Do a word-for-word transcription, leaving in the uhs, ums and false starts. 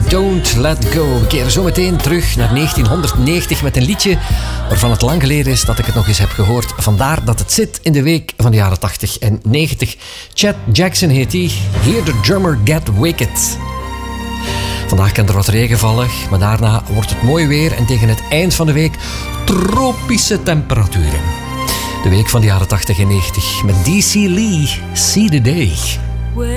Don't Let Go. We keren zo meteen terug naar negentienhonderdnegentig met een liedje waarvan het lang geleden is dat ik het nog eens heb gehoord. Vandaar dat het zit in de week van de jaren tachtig en negentig. Chet Jackson heet hij. Hear the Drummer Get Wicked. Vandaag kan er wat regen vallen, maar daarna wordt het mooi weer en tegen het eind van de week tropische temperaturen. De week van de jaren tachtig en negentig met D C Lee, See the Day.